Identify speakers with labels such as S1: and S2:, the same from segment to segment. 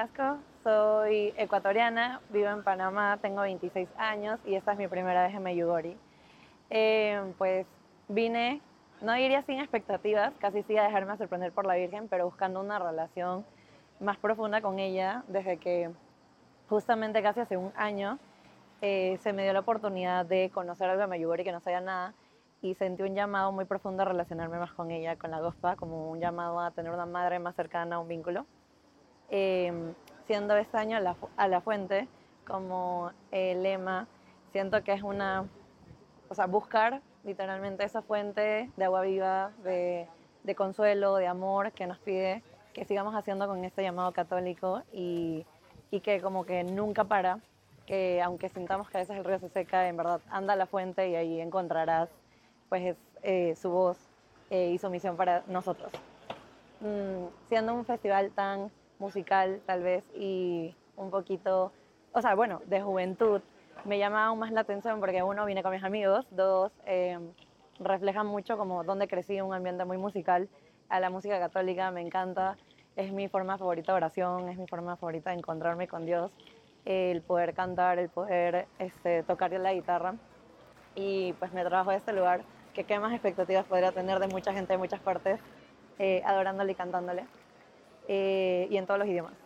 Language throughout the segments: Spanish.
S1: Velasco, soy ecuatoriana, vivo en Panamá, tengo 26 años y esta es mi primera vez en Medjugorje. Pues vine, no diría sin expectativas, casi sí a dejarme sorprender por la Virgen, pero buscando una relación más profunda con ella desde que justamente casi hace un año se me dio la oportunidad de conocer algo de Medjugorje que no sabía nada y sentí un llamado muy profundo a relacionarme más con ella, con la Gospa, como un llamado a tener una madre más cercana, un vínculo. Eh, Siendo este año a la fuente como lema, siento que es o sea, buscar literalmente esa fuente de agua viva, de consuelo, de amor que nos pide que sigamos haciendo con este llamado católico y que como que nunca para, que aunque sintamos que a veces el río se seca, en verdad anda a la fuente y ahí encontrarás pues su voz y su misión para nosotros. Siendo un festival tan musical tal vez y un poquito, o sea, bueno, de juventud, me llama aún más la atención porque uno, viene con mis amigos, dos, refleja mucho como donde crecí, un ambiente muy musical, a la música católica me encanta, es mi forma favorita de oración, es mi forma favorita de encontrarme con Dios, el poder cantar, el poder tocar la guitarra y pues me trabajo a este lugar que qué más expectativas podría tener de mucha gente de muchas partes adorándole y cantándole y en todos los idiomas.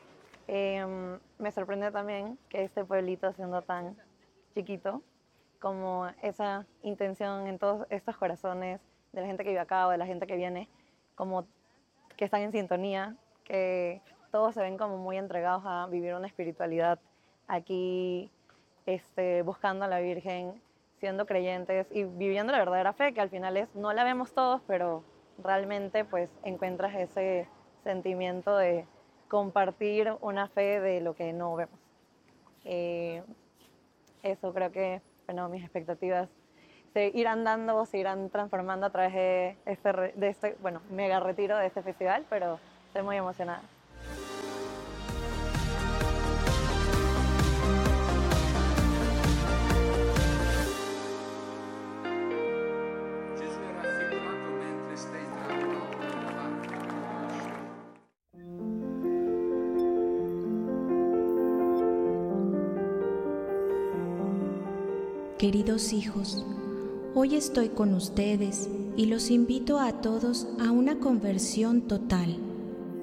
S1: Me sorprende también que este pueblito siendo tan chiquito, como esa intención en todos estos corazones de la gente que vive acá o de la gente que viene, como que están en sintonía, que todos se ven como muy entregados a vivir una espiritualidad aquí, buscando a la Virgen, siendo creyentes y viviendo la verdadera fe, que al final es, no la vemos todos, pero realmente pues encuentras ese sentimiento de compartir una fe de lo que no vemos. Eh, Eso creo que, bueno, mis expectativas se irán dando, se irán transformando a través de este, bueno, mega retiro de este festival, pero estoy muy emocionada.
S2: Gesù è raffigurato mentre sta entrando nella barca.
S3: Queridos hijos, hoy estoy con ustedes y los invito a todos a una conversión total.